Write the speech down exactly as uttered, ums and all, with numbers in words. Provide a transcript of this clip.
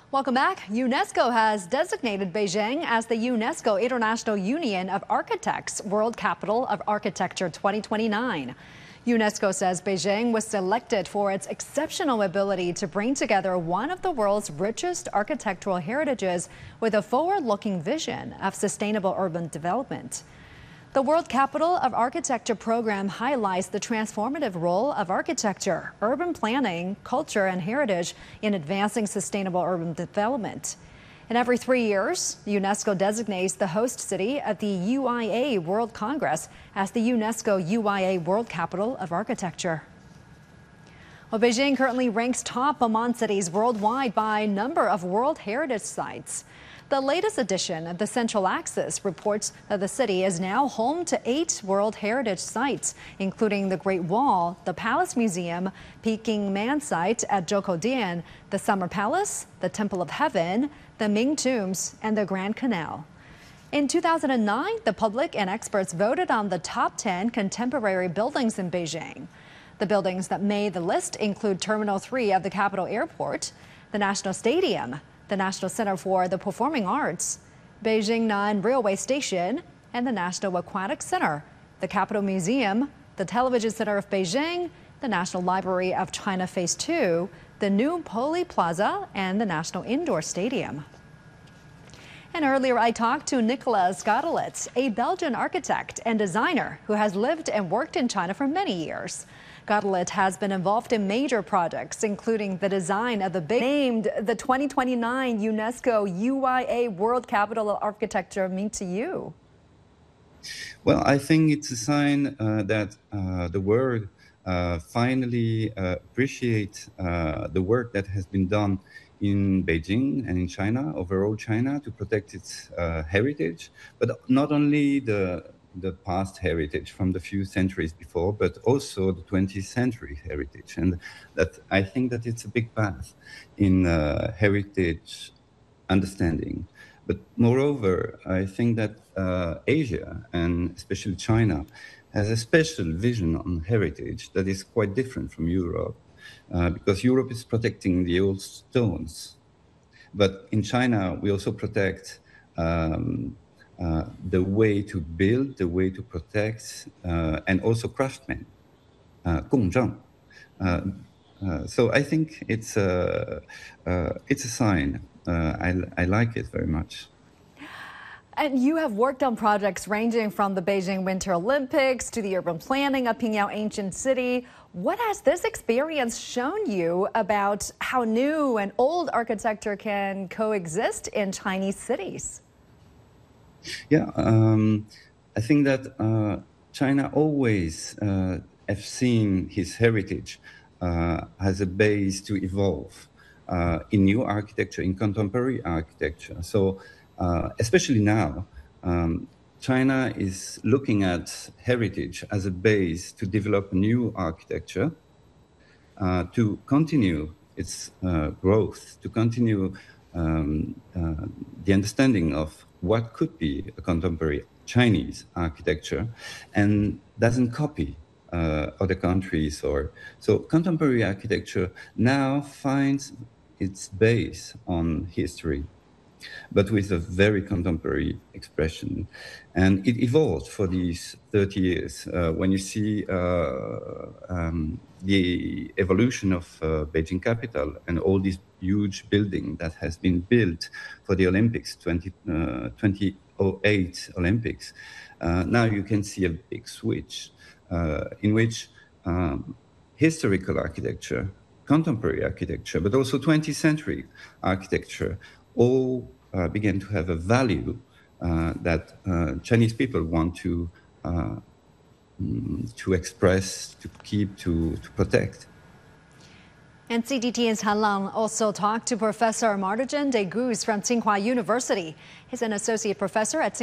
Welcome back. UNESCO has designated Beijing as the UNESCO International Union of Architects World Capital of Architecture twenty twenty-nine. UNESCO says Beijing was selected for its exceptional ability to bring together one of the world's richest architectural heritages with a forward-looking vision of sustainable urban development. The World Capital of Architecture program highlights the transformative role of architecture, urban planning, culture, and heritage in advancing sustainable urban development. And every three years, UNESCO designates the host city of the U I A World Congress as the UNESCO U I A World Capital of Architecture. Well, Beijing currently ranks top among cities worldwide by number of World Heritage Sites. The latest edition of the Central Axis reports that the city is now home to eight World Heritage Sites, including the Great Wall, the Palace Museum, Peking Man Site at Zhoukoudian, the Summer Palace, the Temple of Heaven, the Ming Tombs, and the Grand Canal. In two thousand nine, the public and experts voted on the top ten contemporary buildings in Beijing. The buildings that made the list include Terminal three of the Capital Airport, the National Stadium, the National Center for the Performing Arts, Beijing Nan Railway Station, and the National Aquatic Center, the Capital Museum, the Television Center of Beijing, the National Library of China Phase two, the new Poli Plaza, and the National Indoor Stadium. And earlier I talked to Nicolas Gaudelet, a Belgian architect and designer who has lived and worked in China for many years. Gaudelet has been involved in major projects, including the design of the big named the twenty twenty-nine UNESCO U I A World Capital of Architecture mean to you? Well, I think it's a sign uh, that uh, the world uh, finally uh, appreciates uh, the work that has been done in Beijing and in China, overall China, to protect its uh, heritage, but not only the the past heritage from the few centuries before, but also the twentieth century heritage. And that I think that it's a big path in uh, heritage understanding. But moreover, I think that uh, Asia, and especially China, has a special vision on heritage that is quite different from Europe, uh, because Europe is protecting the old stones. But in China, we also protect um, Uh, the way to build, the way to protect, uh, and also craftsmen, uh, 工匠. Uh, uh, so I think it's a, uh, it's a sign. Uh, I, I like it very much. And you have worked on projects ranging from the Beijing Winter Olympics to the urban planning of Pingyao Ancient City. What has this experience shown you about how new and old architecture can coexist in Chinese cities? Yeah, um, I think that uh, China always uh, have seen his heritage uh, as a base to evolve uh, in new architecture, in contemporary architecture. So, uh, especially now, um, China is looking at heritage as a base to develop new architecture, uh, to continue its uh, growth, to continue um, uh, the understanding of what could be a contemporary Chinese architecture, and doesn't copy uh, other countries. Or so contemporary architecture now finds its base on history, but with a very contemporary expression. And it evolved for these thirty years. Uh, when you see uh, um, the evolution of uh, Beijing capital and all this huge building that has been built for the Olympics, twenty oh eight Olympics, uh, now you can see a big switch uh, in which um, historical architecture, contemporary architecture, but also twentieth century architecture all Uh, began to have a value uh, that uh, Chinese people want to uh, to express, to keep, to, to protect. And C G T N's Han Lang also talked to Professor Martijan de Goes from Tsinghua University. He's an associate professor at